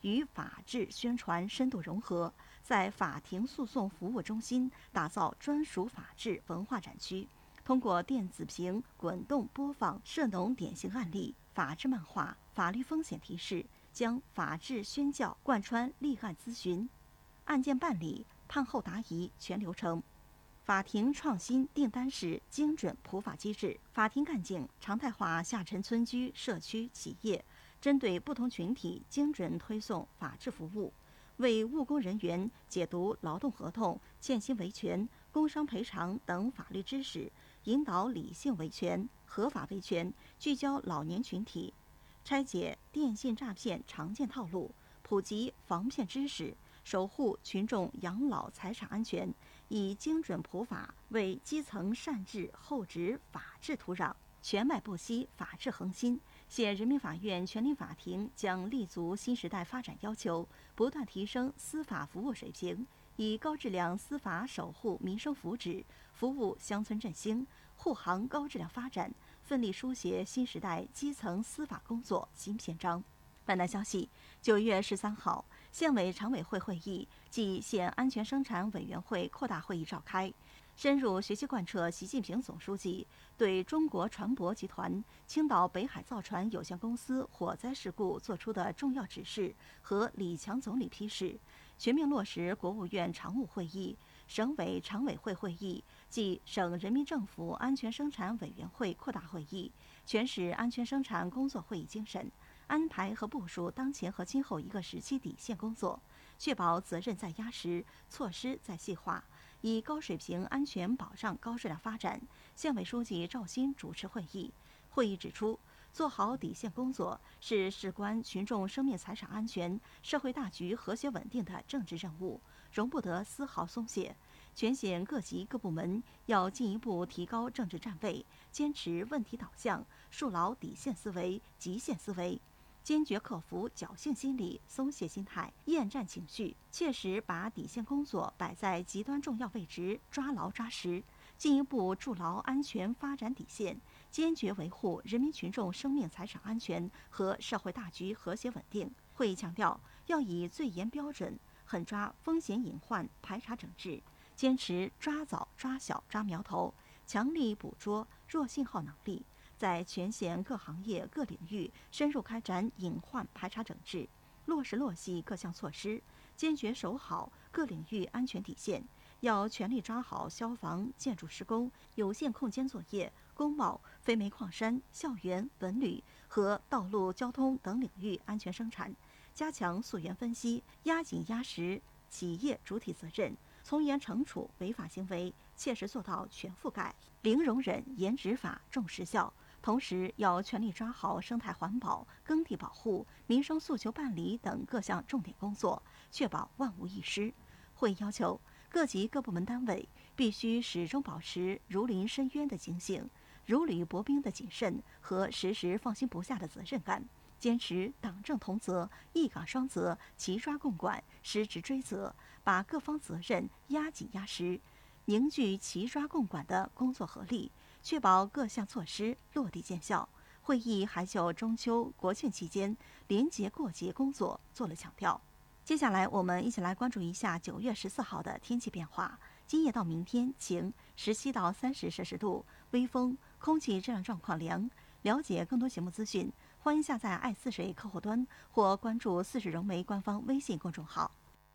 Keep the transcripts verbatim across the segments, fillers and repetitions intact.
与法治宣传深度融合，在法庭诉讼服务中心打造专属法治文化展区。通过电子屏滚动播放涉农典型案例、法治漫画、法律风险提示，将法治宣教贯穿立案咨询、案件办理、判后答疑全流程。法庭创新订单式精准普法机制，法庭干警常态化下沉村居、社区、企业，针对不同群体精准推送法治服务，为务工人员解读劳动合同、欠薪维权、工伤赔偿等法律知识，引导理性维权、合法维权，聚焦老年群体，拆解电信诈骗常见套路，普及防骗知识，守护群众养老财产安全，以精准普法为基层善治厚植法治土壤，全脉不息，法治恒新。现人民法院全临法庭将立足新时代发展要求，不断提升司法服务水平，以高质量司法守护民生福祉，服务乡村振兴，护航高质量发展，奋力书写新时代基层司法工作新篇章。本台消息，九月十三号，县委常委会会议暨县安全生产委员会扩大会议召开，深入学习贯彻习近平总书记对中国船舶集团青岛北海造船有限公司火灾事故作出的重要指示和李强总理批示，全面落实国务院常务会议、省委常委会会议暨省人民政府安全生产委员会扩大会议、全市安全生产工作会议精神，安排和部署当前和今后一个时期底线工作，确保责任在压实，措施在细化，以高水平安全保障高质量发展。县委书记赵新主持会议。会议指出，做好底线工作是事关群众生命财产安全、社会大局和谐稳定的政治任务，容不得丝毫松懈。全县各级各部门要进一步提高政治站位，坚持问题导向，树牢底线思维、极限思维，坚决克服侥幸心理、松懈心态、厌战情绪，切实把底线工作摆在极端重要位置，抓牢抓实，进一步筑牢安全发展底线，坚决维护人民群众生命财产安全和社会大局和谐稳定。会议强调，要以最严标准狠抓风险隐患排查整治，坚持抓早抓小抓苗头，强力捕捉弱信号能力，在全县各行业各领域深入开展隐患排查整治，落实落细各项措施，坚决守好各领域安全底线。要全力抓好消防、建筑施工、有限空间作业、工贸、非煤矿山、校园、文旅和道路交通等领域安全生产，加强溯源分析，压紧压实企业主体责任，从严惩处违法行为，切实做到全覆盖、零容忍、严执法、重实效。同时，要全力抓好生态环保、耕地保护、民生诉求办理等各项重点工作，确保万无一失。会议要求，各级各部门单位必须始终保持如临深渊的警醒、如履薄冰的谨慎和时时放心不下的责任感，坚持党政同责、一岗双责、齐抓共管、失职追责，把各方责任压紧压实，凝聚齐抓共管的工作合力，确保各项措施落地见效。会议还就中秋、国庆期间联节过节工作做了强调。接下来，我们一起来关注一下九月十四号的天气变化。今夜到明天晴，十七到三十摄氏度，微风，空气质量状况良。了解更多节目资讯，欢迎下载爱似水客户端或关注似水融媒官方微信公众号。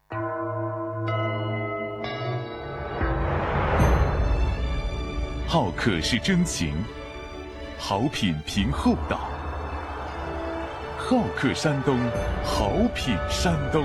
好客是真情，好品凭厚道。好客山东，好品山东。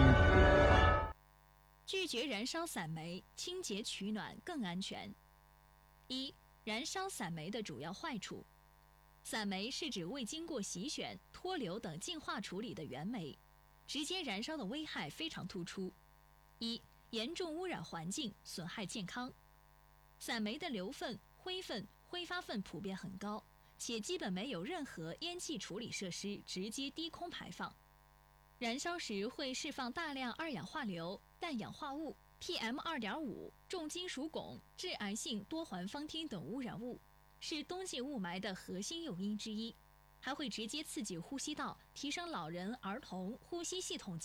拒绝燃烧散煤，清洁取暖更安全。一、燃烧散煤的主要坏处。散煤是指未经过洗选、脱硫等净化处理的原煤，直接燃烧的危害非常突出。一、严重污染环境，损害健康。散煤的硫分、灰分、挥发分普遍很高，且基本没有任何烟气处理设施直接低空排放。燃烧时会释放大量二氧化硫、氮氧化物、P M 二点五、重金属汞、致癌性多环芳烃等污染物，是冬季雾霾的核心诱因之一，还会直接刺激呼吸道，提升老人、儿童呼吸系统